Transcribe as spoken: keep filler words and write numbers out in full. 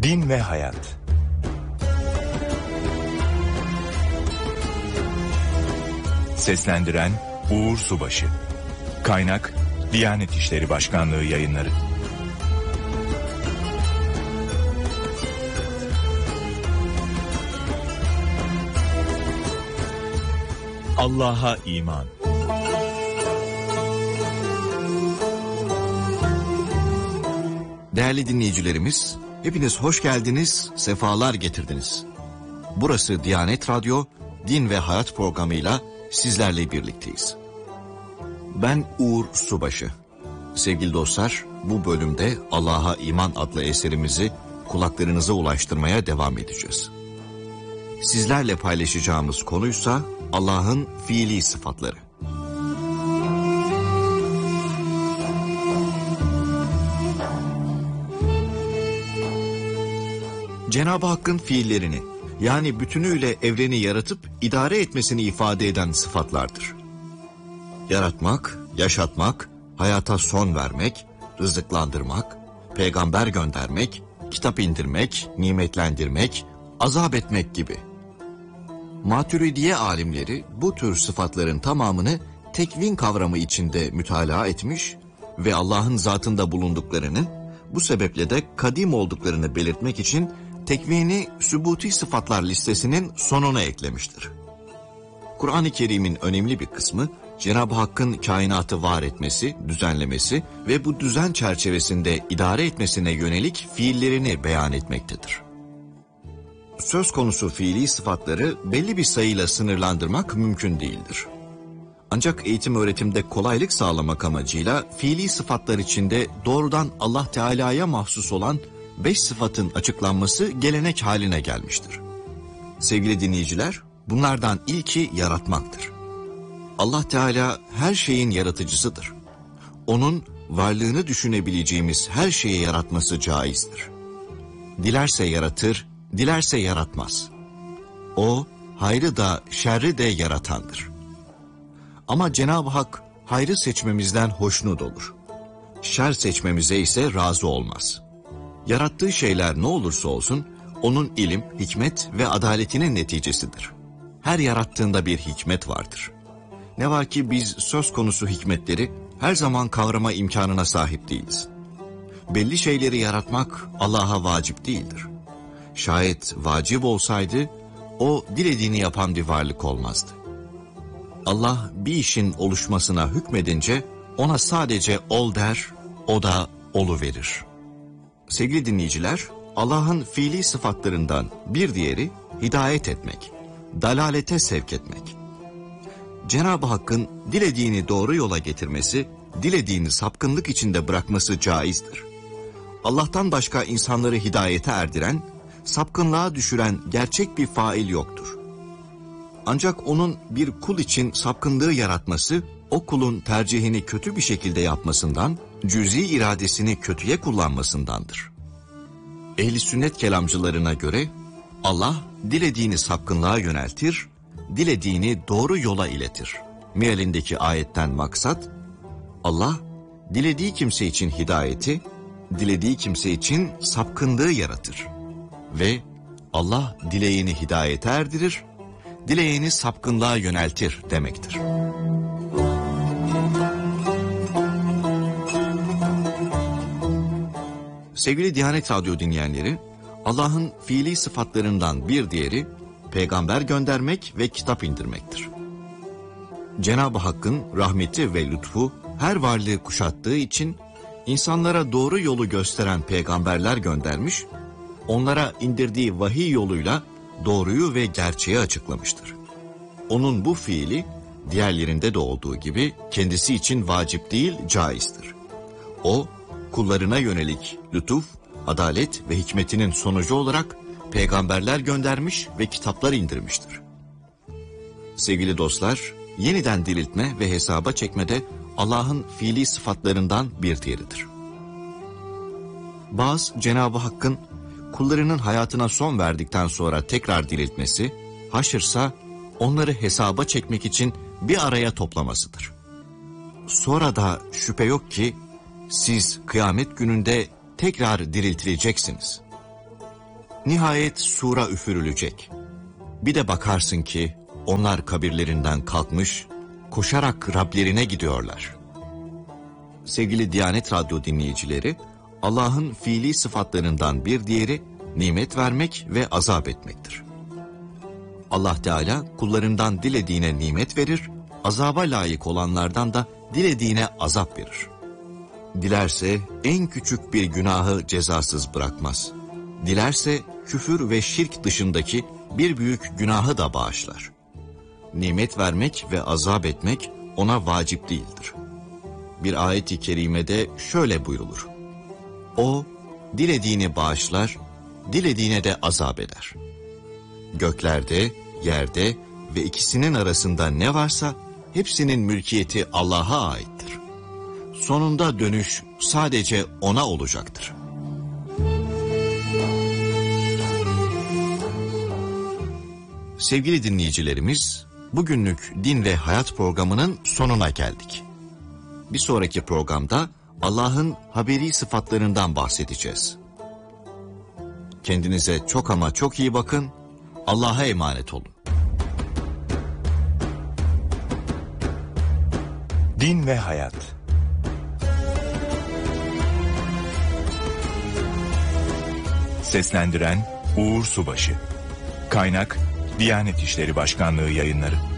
Din ve Hayat. Seslendiren Uğur Subaşı. Kaynak Diyanet İşleri Başkanlığı Yayınları. Allah'a iman. Değerli dinleyicilerimiz, hepiniz hoş geldiniz, sefalar getirdiniz. Burası Diyanet Radyo, Din ve Hayat programıyla sizlerle birlikteyiz. Ben Uğur Subaşı. Sevgili dostlar, bu bölümde Allah'a İman adlı eserimizi kulaklarınıza ulaştırmaya devam edeceğiz. Sizlerle paylaşacağımız konuysa Allah'ın fiili sıfatları. Cenab-ı Hakk'ın fiillerini, yani bütünüyle evreni yaratıp idare etmesini ifade eden sıfatlardır. Yaratmak, yaşatmak, hayata son vermek, rızıklandırmak, peygamber göndermek, kitap indirmek, nimetlendirmek, azap etmek gibi. Maturidiye alimleri bu tür sıfatların tamamını tekvin kavramı içinde mütalaa etmiş ve Allah'ın zatında bulunduklarını, bu sebeple de kadim olduklarını belirtmek için tekvini sübuti sıfatlar listesinin sonuna eklemiştir. Kur'an-ı Kerim'in önemli bir kısmı Cenab-ı Hakk'ın kainatı var etmesi, düzenlemesi ve bu düzen çerçevesinde idare etmesine yönelik fiillerini beyan etmektedir. Söz konusu fiili sıfatları belli bir sayıyla sınırlandırmak mümkün değildir. Ancak eğitim öğretimde kolaylık sağlamak amacıyla fiili sıfatlar içinde doğrudan Allah Teala'ya mahsus olan beş sıfatın açıklanması gelenek haline gelmiştir. Sevgili dinleyiciler, bunlardan ilki yaratmaktır. Allah Teala her şeyin yaratıcısıdır. Onun varlığını düşünebileceğimiz her şeyi yaratması caizdir. Dilerse yaratır, dilerse yaratmaz. O, hayrı da şerri de yaratandır. Ama Cenab-ı Hak hayrı seçmemizden hoşnut olur. Şer seçmemize ise razı olmaz. Yarattığı şeyler ne olursa olsun, onun ilim, hikmet ve adaletinin neticesidir. Her yarattığında bir hikmet vardır. Ne var ki biz söz konusu hikmetleri her zaman kavrama imkanına sahip değiliz. Belli şeyleri yaratmak Allah'a vacip değildir. Şayet vacip olsaydı, o dilediğini yapan bir varlık olmazdı. Allah bir işin oluşmasına hükmedince ona sadece ol der, o da oluverir. Sevgili dinleyiciler, Allah'ın fiili sıfatlarından bir diğeri hidayet etmek, dalalete sevk etmek. Cenab-ı Hakk'ın dilediğini doğru yola getirmesi, dilediğini sapkınlık içinde bırakması caizdir. Allah'tan başka insanları hidayete erdiren, sapkınlığa düşüren gerçek bir fail yoktur. Ancak onun bir kul için sapkınlığı yaratması, o kulun tercihini kötü bir şekilde yapmasından, cüz'i iradesini kötüye kullanmasındandır. Ehl-i sünnet kelamcılarına göre Allah dilediğini sapkınlığa yöneltir, dilediğini doğru yola iletir. Mealindeki ayetten maksat, Allah dilediği kimse için hidayeti, dilediği kimse için sapkınlığı yaratır. Ve Allah dileyeni hidayete erdirir, dileyeni sapkınlığa yöneltir demektir. Sevgili Diyanet Radyo dinleyenleri, Allah'ın fiili sıfatlarından bir diğeri peygamber göndermek ve kitap indirmektir. Cenab-ı Hakk'ın rahmeti ve lütfu her varlığı kuşattığı için insanlara doğru yolu gösteren peygamberler göndermiş, onlara indirdiği vahiy yoluyla doğruyu ve gerçeği açıklamıştır. Onun bu fiili diğerlerinde de olduğu gibi kendisi için vacip değil, caizdir. O, kullarına yönelik lütuf, adalet ve hikmetinin sonucu olarak peygamberler göndermiş ve kitaplar indirmiştir. Sevgili dostlar, yeniden diriltme ve hesaba çekmede Allah'ın fiili sıfatlarından bir diğeridir. Bazı Cenab-ı Hakk'ın kullarının hayatına son verdikten sonra tekrar diriltmesi, haşırsa onları hesaba çekmek için bir araya toplamasıdır. Sonra da şüphe yok ki siz kıyamet gününde tekrar diriltileceksiniz. Nihayet sura üfürülecek. Bir de bakarsın ki onlar kabirlerinden kalkmış, koşarak Rablerine gidiyorlar. Sevgili Diyanet Radyo dinleyicileri, Allah'ın fiili sıfatlarından bir diğeri nimet vermek ve azap etmektir. Allah Teala kullarından dilediğine nimet verir, azaba layık olanlardan da dilediğine azap verir. Dilerse en küçük bir günahı cezasız bırakmaz. Dilerse küfür ve şirk dışındaki bir büyük günahı da bağışlar. Nimet vermek ve azap etmek ona vacip değildir. Bir ayet-i kerimede şöyle buyrulur: O, dilediğini bağışlar, dilediğine de azap eder. Göklerde, yerde ve ikisinin arasında ne varsa hepsinin mülkiyeti Allah'a aittir. Sonunda dönüş sadece O'na olacaktır. Sevgili dinleyicilerimiz, bugünlük Din ve Hayat programının sonuna geldik. Bir sonraki programda Allah'ın haberi sıfatlarından bahsedeceğiz. Kendinize çok ama çok iyi bakın, Allah'a emanet olun. Din ve Hayat. Seslendiren Uğur Subaşı. Kaynak Diyanet İşleri Başkanlığı Yayınları.